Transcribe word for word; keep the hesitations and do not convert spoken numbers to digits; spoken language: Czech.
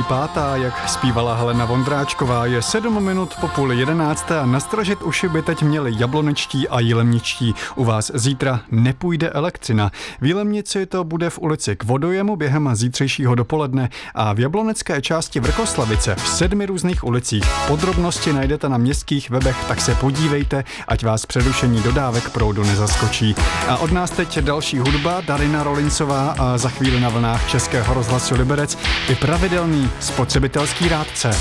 Nedělí pátá, jak zpívala Helena Vondráčková, je sedm minut po půl jedenácté a nastražit uši by teď měli jablonečtí a jilemničtí. U vás zítra nepůjde elektřina. V Jilemnici to bude v ulici k Vodojemu během zítřejšího dopoledne a v jablonecké části Vrchoslavice v sedmi různých ulicích. Podrobnosti najdete na městských webech, tak se podívejte, ať vás přerušení dodávek proudu nezaskočí. A od nás teď další hudba, Darina Rolincová a za chvíli na vlnách Českého rozhlasu Liberec i pravidelný spotřebitelský rádce.